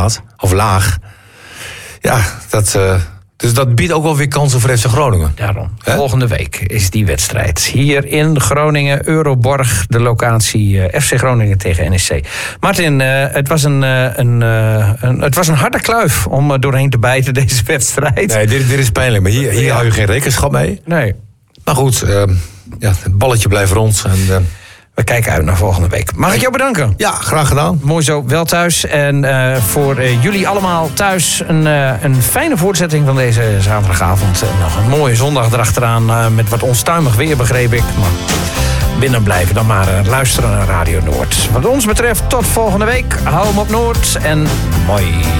staat. Of laag. Ja, dus dat biedt ook wel weer kansen voor FC Groningen. Daarom. Volgende week is die wedstrijd. Hier in Groningen, Euroborg, de locatie FC Groningen tegen NEC. Martin, het was een harde kluif om doorheen te bijten deze wedstrijd. Nee, dit is pijnlijk. Maar hier hou je geen rekenschap mee. Nee. Maar goed, het balletje blijft rond. En, we kijken uit naar volgende week. Mag ik jou bedanken? Ja, graag gedaan. Mooi zo, wel thuis. En voor jullie allemaal thuis een fijne voortzetting van deze zaterdagavond. En nog een mooie zondag erachteraan met wat onstuimig weer, begreep ik. Maar binnen blijven dan maar luisteren naar Radio Noord. Wat ons betreft, tot volgende week. Hou hem op Noord en mooi.